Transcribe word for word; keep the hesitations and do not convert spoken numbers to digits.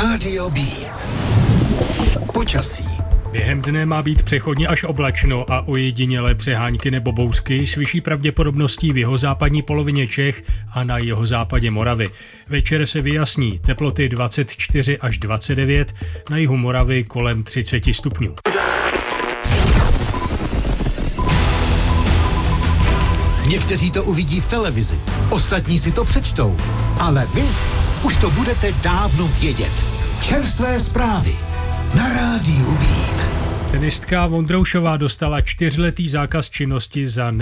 Rádio Beat. Počasí. Během dne má být přechodně až oblačno a ojedinělé přehánky nebo bouřky s vyšší pravděpodobností v jihozápadní polovině Čech a na jihozápadě Moravy. Večer se vyjasní, teploty dvacet čtyři až dvacet devět, na jihu Moravy kolem třicet stupňů. Někteří to uvidí v televizi, ostatní si to přečtou, ale vy už to budete dávno vědět. Čerstvé zprávy na Rádiu Beat. Tenistka Vondroušová dostala čtyřletý zákaz činnosti za